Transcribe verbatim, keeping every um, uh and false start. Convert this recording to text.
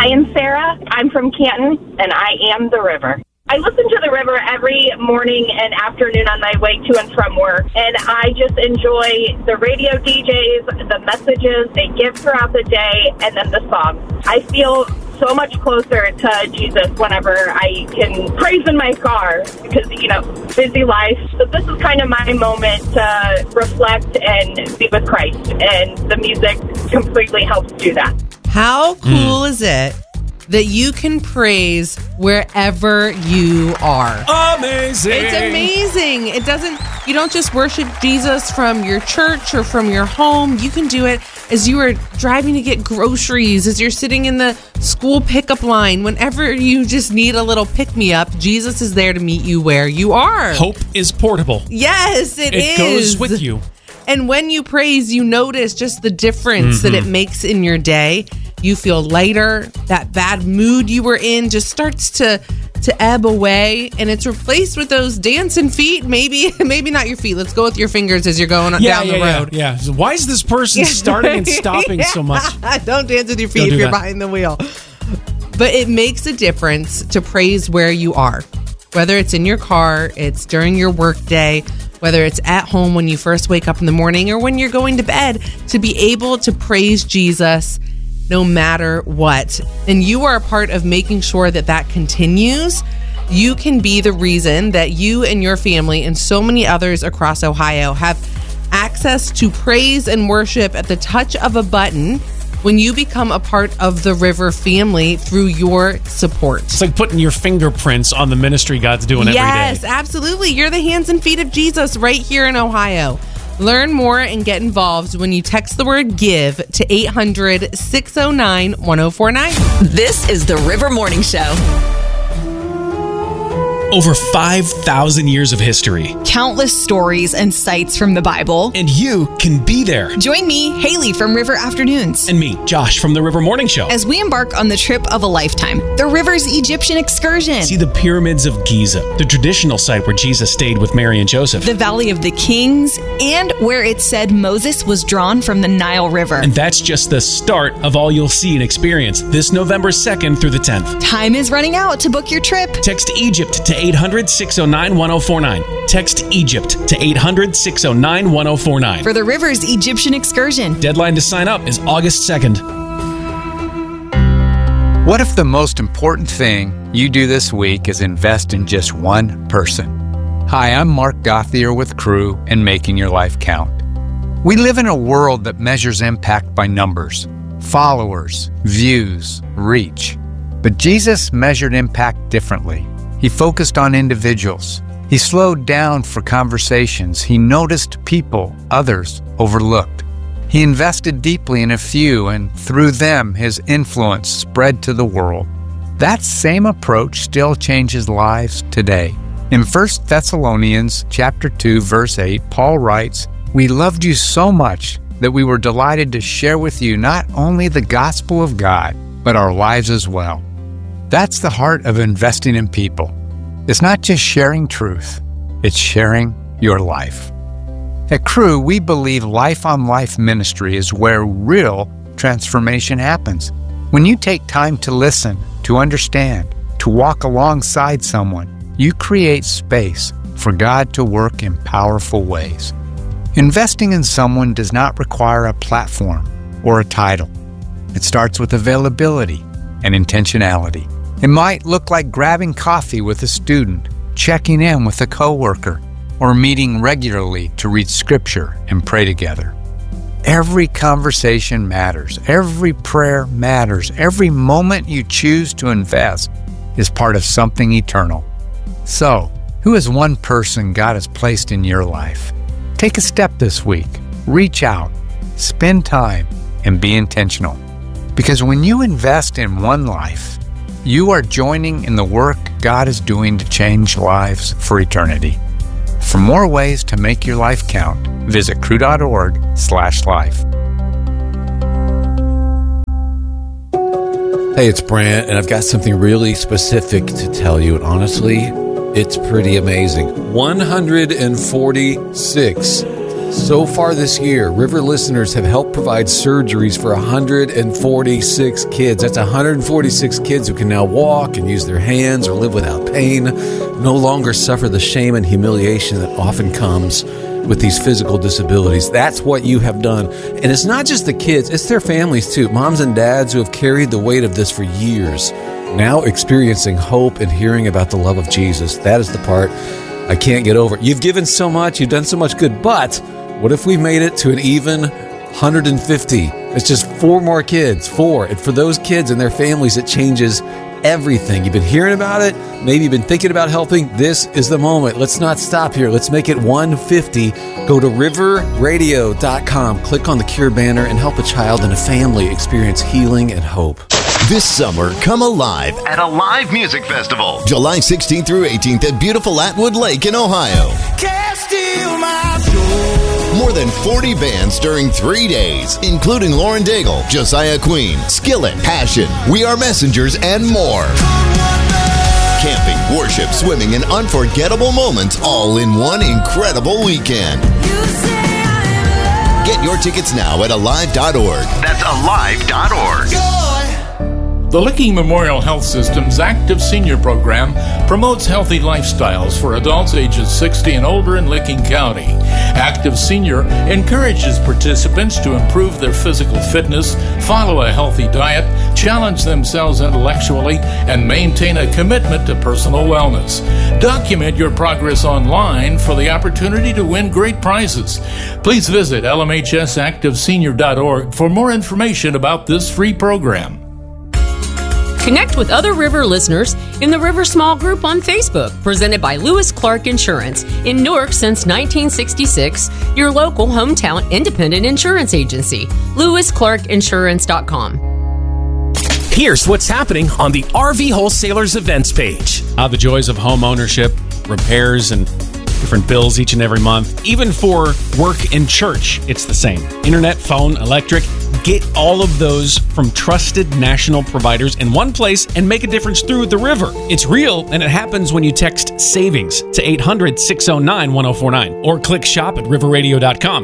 I am Sarah. I'm from Canton, and I am the river. I listen to the river every morning and afternoon on my way to and from work, and I just enjoy the radio D Js, the messages they give throughout the day, and then the songs. I feel so much closer to Jesus whenever I can praise in my car because, you know, busy life. So this is kind of my moment to reflect and be with Christ, and the music completely helps do that. How cool mm. is it that you can praise wherever you are? Amazing. It's amazing. It doesn't, you don't just worship Jesus from your church or from your home. You can do it as you are driving to get groceries, as you're sitting in the school pickup line. Whenever you just need a little pick-me-up, Jesus is there to meet you where you are. Hope is portable. Yes, it, it is. It goes with you. And when you praise, you notice just the difference mm-hmm. that it makes in your day. You feel lighter. That bad mood you were in just starts to to ebb away, and it's replaced with those dancing feet. Maybe maybe not your feet. Let's go with your fingers as you're going yeah, down yeah, the road. Yeah, yeah. So why is this person starting and stopping yeah. so much? Don't dance with your feet Don't if you're that. behind the wheel. But it makes a difference to praise where you are. Whether it's in your car, it's during your work day, whether it's at home when you first wake up in the morning, or when you're going to bed, to be able to praise Jesus no matter what. And you are a part of making sure that that continues. You can be the reason that you and your family and so many others across Ohio have access to praise and worship at the touch of a button when you become a part of the River family through your support. It's like putting your fingerprints on the ministry God's doing yes, every day. Yes, absolutely. You're the hands and feet of Jesus right here in Ohio. Learn more and get involved when you text the word GIVE to eight hundred, six oh nine, one oh four nine. This is the River Morning Show. Over five thousand years of history. Countless stories and sights from the Bible. And you can be there. Join me, Haley from River Afternoons. And me, Josh from the River Morning Show. As we embark on the trip of a lifetime, the River's Egyptian excursion. See the pyramids of Giza, the traditional site where Jesus stayed with Mary and Joseph. The Valley of the Kings, and where it said Moses was drawn from the Nile River. And that's just the start of all you'll see and experience this November second through the tenth. Time is running out to book your trip. Text Egypt to eight hundred, six oh nine, one oh four nine. Text Egypt to eight hundred, six oh nine, one oh four nine. For the River's Egyptian excursion. Deadline to sign up is August second. What if the most important thing you do this week is invest in just one person? Hi, I'm Mark Gothier with Crew and Making Your Life Count. We live in a world that measures impact by numbers, followers, views, reach. But Jesus measured impact differently. He focused on individuals. He slowed down for conversations. He noticed people others overlooked. He invested deeply in a few, and through them, his influence spread to the world. That same approach still changes lives today. In First Thessalonians chapter two, verse eight, Paul writes, "We loved you so much that we were delighted to share with you not only the gospel of God, but our lives as well." That's the heart of investing in people. It's not just sharing truth, it's sharing your life. At Crew, we believe life-on-life ministry is where real transformation happens. When you take time to listen, to understand, to walk alongside someone, you create space for God to work in powerful ways. Investing in someone does not require a platform or a title. It starts with availability and intentionality. It might look like grabbing coffee with a student, checking in with a coworker, or meeting regularly to read scripture and pray together. Every conversation matters. Every prayer matters. Every moment you choose to invest is part of something eternal. So, who is one person God has placed in your life? Take a step this week. Reach out, spend time, and be intentional. Because when you invest in one life, you are joining in the work God is doing to change lives for eternity. For more ways to make your life count, visit crew.org slash life. Hey, it's Brant, and I've got something really specific to tell you, and honestly, it's pretty amazing. one hundred forty-six So far this year, River listeners have helped provide surgeries for one hundred forty-six kids. That's one hundred forty-six kids who can now walk and use their hands or live without pain, no longer suffer the shame and humiliation that often comes with these physical disabilities. That's what you have done. And it's not just the kids, it's their families too. Moms and dads who have carried the weight of this for years, now experiencing hope and hearing about the love of Jesus. That is the part I can't get over. You've given so much, you've done so much good, but what if we made it to an even one hundred fifty? It's just four more kids, four. And for those kids and their families, it changes everything. You've been hearing about it. Maybe you've been thinking about helping. This is the moment. Let's not stop here. Let's make it one hundred fifty. Go to river radio dot com, click on the Cure banner, and help a child and a family experience healing and hope. This summer, come alive at Alive Music Festival, July sixteenth through eighteenth at beautiful Atwood Lake in Ohio. Can't steal my joy. More than forty bands during three days, including Lauren Daigle, Josiah Queen, Skillet, Passion, We Are Messengers, and more. Camping, worship, swimming, and unforgettable moments all in one incredible weekend. Get your tickets now at alive dot org. That's alive dot org. The Licking Memorial Health System's Active Senior Program promotes healthy lifestyles for adults ages sixty and older in Licking County. Active Senior encourages participants to improve their physical fitness, follow a healthy diet, challenge themselves intellectually, and maintain a commitment to personal wellness. Document your progress online for the opportunity to win great prizes. Please visit L M H S active senior dot org for more information about this free program. Connect with other River listeners in the River Small Group on Facebook, presented by Lewis Clark Insurance. In Newark since nineteen sixty-six, your local hometown independent insurance agency. lewis clark insurance dot com. Here's what's happening on the R V Wholesalers events page. How the joys of home ownership, repairs, and different bills each and every month. Even for work in church, it's the same. Internet, phone, electric. Get all of those from trusted national providers in one place and make a difference through the River. It's real, and it happens when you text SAVINGS to eight hundred, six oh nine, one oh four nine or click shop at river radio dot com.